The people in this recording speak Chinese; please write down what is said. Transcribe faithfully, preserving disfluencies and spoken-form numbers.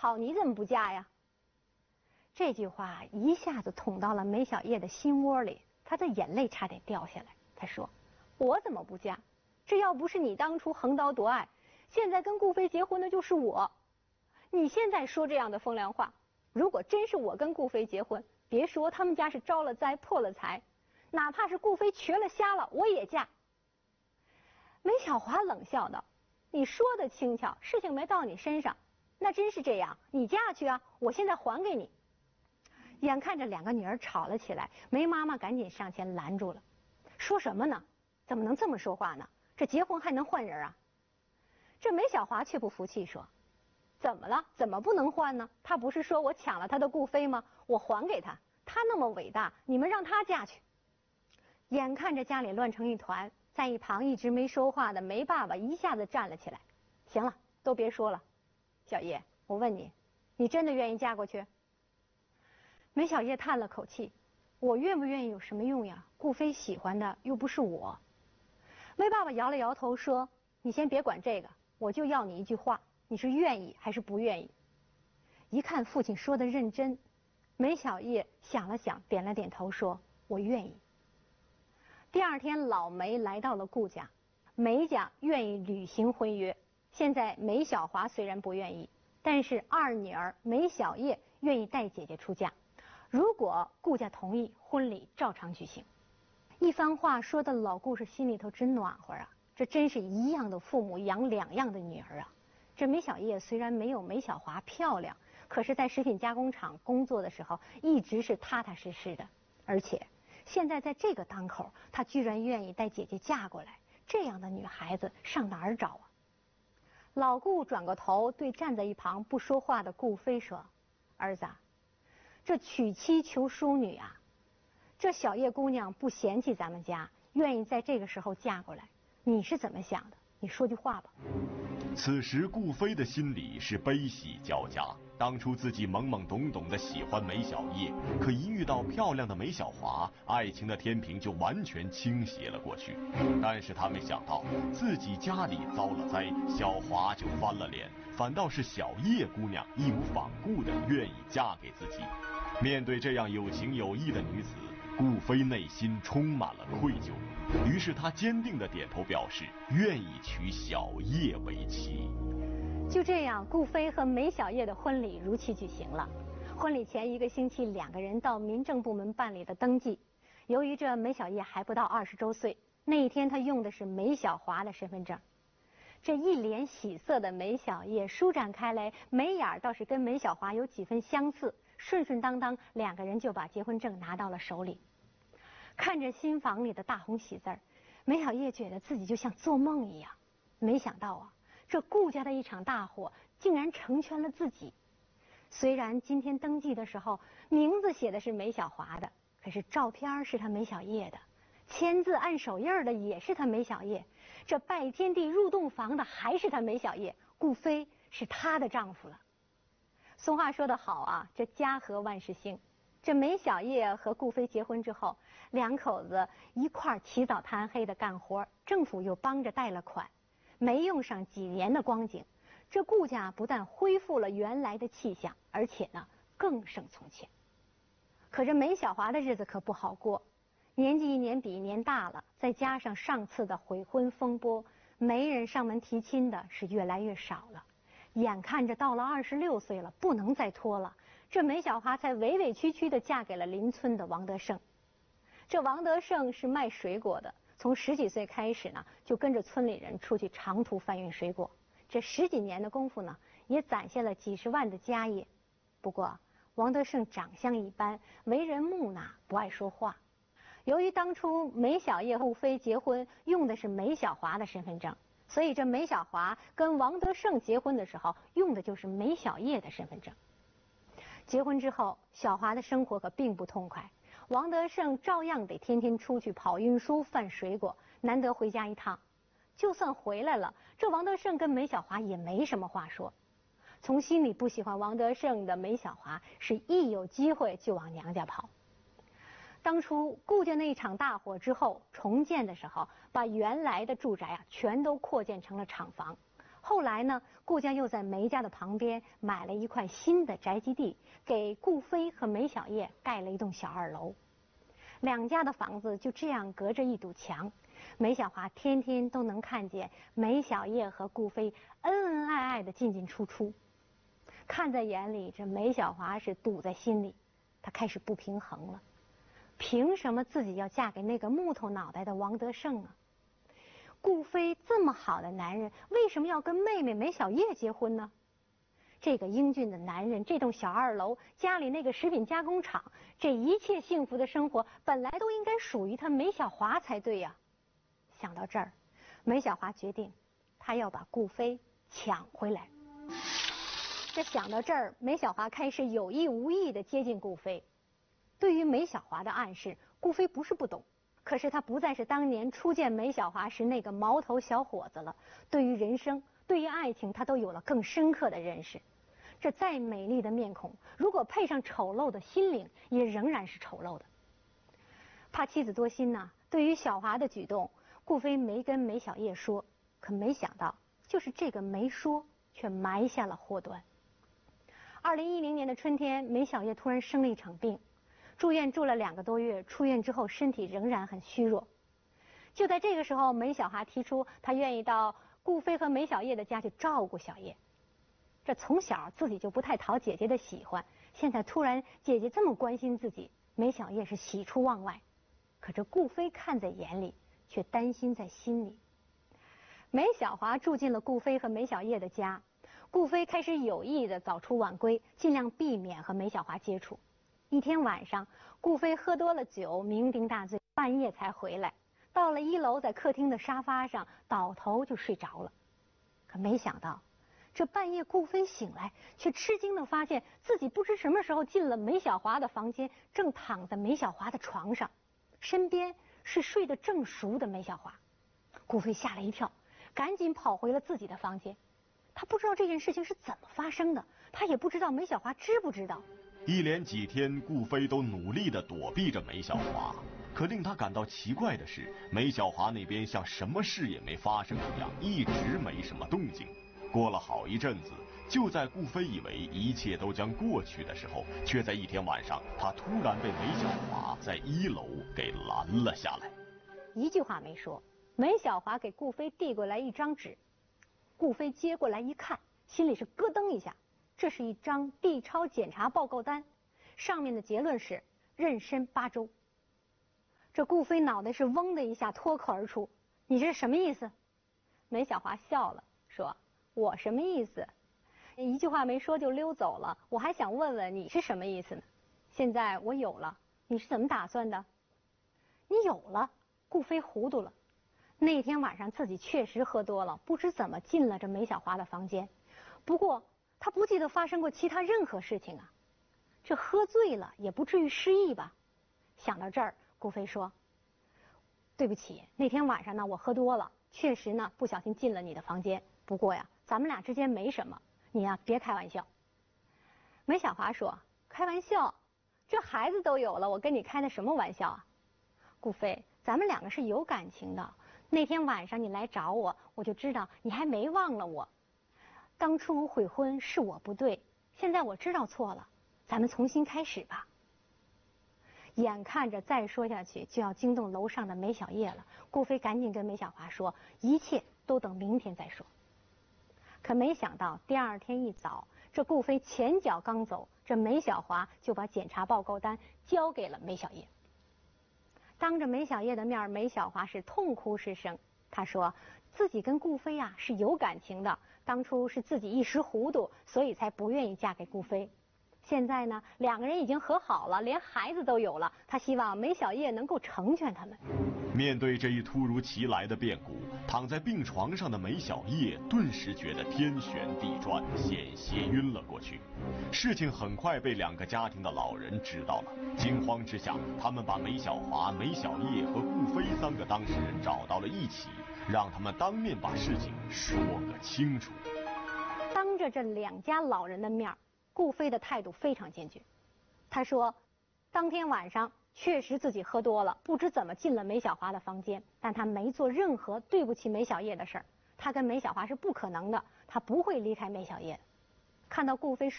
好，你怎么不嫁呀？这句话一下子捅到了梅小叶的心窝里，她的眼泪差点掉下来。她说：“我怎么不嫁？这要不是你当初横刀夺爱，现在跟顾飞结婚的就是我。你现在说这样的风凉话，如果真是我跟顾飞结婚，别说他们家是招了灾破了财，哪怕是顾飞瘸了瞎了，我也嫁。”梅小华冷笑道：“你说的轻巧，事情没到你身上，那真是这样，你嫁去啊，我现在还给你。”眼看着两个女儿吵了起来，梅妈妈赶紧上前拦住了。说什么呢？怎么能这么说话呢？这结婚还能换人啊？这梅小华却不服气说：“怎么了？怎么不能换呢？他不是说我抢了他的顾飞吗？我还给他，他那么伟大，你们让他嫁去。”眼看着家里乱成一团，在一旁一直没说话的梅爸爸一下子站了起来：“行了，都别说了。小叶，我问你，你真的愿意嫁过去？”梅小叶叹了口气：“我愿不愿意有什么用呀？顾飞喜欢的又不是我。”梅爸爸摇了摇头说：“你先别管这个，我就要你一句话，你是愿意还是不愿意？”一看父亲说的认真，梅小叶想了想，点了点头说：“我愿意。”第二天，老梅来到了顾家，梅家愿意履行婚约。现在梅小华虽然不愿意，但是二女儿梅小叶愿意带姐姐出嫁。如果顾家同意，婚礼照常举行。一番话说的老顾是心里头直暖和啊！这真是一样的父母养两样的女儿啊！这梅小叶虽然没有梅小华漂亮，可是在食品加工厂工作的时候一直是踏踏实实的，而且现在在这个当口，她居然愿意带姐姐嫁过来，这样的女孩子上哪儿找啊？老顾转过头对站在一旁不说话的顾飞说：“儿子，这娶妻求淑女啊，这小叶姑娘不嫌弃咱们家，愿意在这个时候嫁过来，你是怎么想的？你说句话吧。” 此时顾飞的心里是悲喜交加。当初自己懵懵懂懂的喜欢梅小叶，可一遇到漂亮的梅小华，爱情的天平就完全倾斜了过去。但是他没想到自己家里遭了灾，小华就翻了脸，反倒是小叶姑娘义无反顾的愿意嫁给自己。面对这样有情有义的女子，顾飞内心充满了愧疚，于是他坚定地点头表示愿意娶小叶为妻。 就这样，顾飞和梅小叶的婚礼如期举行了。婚礼前一个星期，两个人到民政部门办理了登记。由于这梅小叶还不到二十周岁，那一天她用的是梅小华的身份证。这一脸喜色的梅小叶舒展开来，眉眼倒是跟梅小华有几分相似，顺顺当当，两个人就把结婚证拿到了手里。看着新房里的大红喜字儿，梅小叶觉得自己就像做梦一样。没想到啊，这顾家的一场大火竟然成全了自己。虽然今天登记的时候名字写的是梅小华的，可是照片是他梅小叶的，签字按手印的也是他梅小叶，这拜天地入洞房的还是他梅小叶，顾飞是他的丈夫了。俗话说得好啊，这家和万事兴。这梅小叶和顾飞结婚之后，两口子一块儿起早贪黑的干活，政府又帮着贷了款，没用上几年的光景，这顾家不但恢复了原来的气象，而且呢更胜从前。可这梅小华的日子可不好过，年纪一年比一年大了，再加上上次的悔婚风波，媒人上门提亲的是越来越少了。眼看着到了二十六岁了，不能再拖了，这梅小华才委委屈屈地嫁给了邻村的王德胜。这王德胜是卖水果的，从十几岁开始呢，就跟着村里人出去长途贩运水果。这十几年的功夫呢，也攒下了几十万的家业。不过王德胜长相一般，为人木讷，不爱说话。由于当初梅小叶和顾飞结婚用的是梅小华的身份证，所以这梅小华跟王德胜结婚的时候用的就是梅小叶的身份证。结婚之后，小华的生活可并不痛快，王德胜照样得天天出去跑运输贩水果，难得回家一趟。就算回来了，这王德胜跟梅小华也没什么话说。从心里不喜欢王德胜的梅小华是一有机会就往娘家跑。当初顾家那一场大火之后，重建的时候把原来的住宅啊全都扩建成了厂房。 后来呢，顾家又在梅家的旁边买了一块新的宅基地，给顾飞和梅小叶盖了一栋小二楼。两家的房子就这样隔着一堵墙，梅小华天天都能看见梅小叶和顾飞恩恩爱爱的进进出出。看在眼里，这梅小华是堵在心里，她开始不平衡了。凭什么自己要嫁给那个木头脑袋的王德胜啊？顾飞这么好的男人，为什么要跟妹妹梅小叶结婚呢？这个英俊的男人，这栋小二楼，家里那个食品加工厂，这一切幸福的生活，本来都应该属于他梅小华才对呀。想到这儿，梅小华决定，她要把顾飞抢回来。这想到这儿，梅小华开始有意无意地接近顾飞。对于梅小华的暗示，顾飞不是不懂，可是他不再是当年初见梅小华时那个毛头小伙子了。对于人生，对于爱情，他都有了更深刻的认识。这再美丽的面孔，如果配上丑陋的心灵，也仍然是丑陋的。怕妻子多心呐，对于小华的举动，顾飞没跟梅小叶说，可没想到，就是这个没说，却埋下了祸端。二零一零年的春天，梅小叶突然生了一场病。住院住了两个多月，出院之后身体仍然很虚弱。就在这个时候，梅小华提出她愿意到顾飞和梅小叶的家去照顾小叶。这从小自己就不太讨姐姐的喜欢，现在突然姐姐这么关心自己，梅小叶是喜出望外。可这顾飞看在眼里，却担心在心里。梅小华住进了顾飞和梅小叶的家，顾飞开始有意的早出晚归，尽量避免和梅小华接触。一天晚上，顾飞喝多了酒，酩酊大醉，半夜才回来。到了一楼，在客厅的沙发上倒头就睡着了。可没想到，这半夜顾飞醒来，却吃惊地发现自己不知什么时候进了梅小华的房间，正躺在梅小华的床上，身边是睡得正熟的梅小华。顾飞吓了一跳，赶紧跑回了自己的房间。他不知道这件事情是怎么发生的，他也不知道梅小华知不知道。 一连几天，顾飞都努力地躲避着梅小华，可令他感到奇怪的是，梅小华那边像什么事也没发生一样，一直没什么动静。过了好一阵子，就在顾飞以为一切都将过去的时候，却在一天晚上，他突然被梅小华在一楼给拦了下来。 一句话没说，梅小华给顾飞递过来一张纸。顾飞接过来一看，心里是咯噔一下。这是一张 D 超检查报告单，上面的结论是妊娠八周。这顾飞脑袋是嗡的一下脱口而出：“你这是什么意思？”梅小华笑了，说：“我什么意思？一句话没说就溜走了，我还想问问你是什么意思呢？现在我有了，你是怎么打算的？”你有了？顾飞糊涂了。那天晚上自己确实喝多了，不知怎么进了这梅小华的房间。不过他不记得发生过其他任何事情啊，这喝醉了也不至于失忆吧？想到这儿，顾飞说：“对不起，那天晚上呢，我喝多了，确实呢不小心进了你的房间。不过呀，咱们俩之间没什么，你呀别开玩笑。”梅小华说：“开玩笑？这孩子都有了，我跟你开的什么玩笑啊？顾飞，咱们两个是有感情的。那天晚上你来找我，我就知道你还没忘了我。当初悔婚是我不对，现在我知道错了，咱们重新开始吧。”眼看着再说下去就要惊动楼上的梅小叶了，顾飞赶紧跟梅小华说：“一切都等明天再说。”可没想到第二天一早，这顾飞前脚刚走，这梅小华就把检查报告单交给了梅小叶。当着梅小叶的面，梅小华是痛哭失声。他说自己跟顾飞啊是有感情的，当初是自己一时糊涂，所以才不愿意嫁给顾飞。现在呢，两个人已经和好了，连孩子都有了。他希望梅小叶能够成全他们。 面对这一突如其来的变故，躺在病床上的梅小叶顿时觉得天旋地转，险些晕了过去。事情很快被两个家庭的老人知道了，惊慌之下，他们把梅小华、梅小叶和顾飞三个当事人找到了一起，让他们当面把事情说个清楚。 当着这两家老人的面，顾飞的态度非常坚决。他说，当天晚上确实自己喝多了，不知怎么进了梅小华的房间，但他没做任何对不起梅小叶的事儿。 他跟梅小华是不可能的，他不会离开梅小叶的。看到顾飞